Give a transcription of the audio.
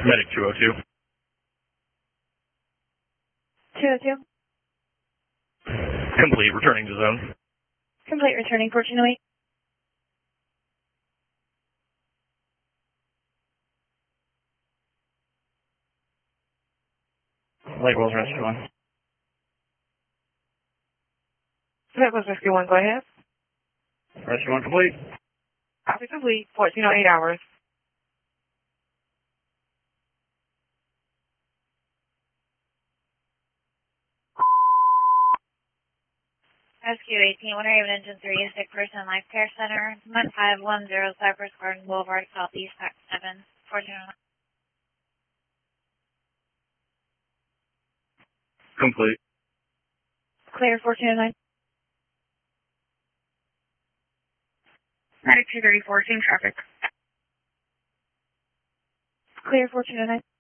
Medic 202. 202. Complete, returning to zone. Complete, returning 1408. Lakewell's Rescue 1. Lakewell's Rescue 1, go ahead. Rescue 1 complete. Copy complete, 1408 hours. Rescue 18, Winter Haven Engine 3, Sick Person Life Care Center, 9510 Cypress Garden Boulevard, Southeast, Pack 7, 1409. Complete. Clear, 1409. Medic 234, seeing traffic. Clear, 1409.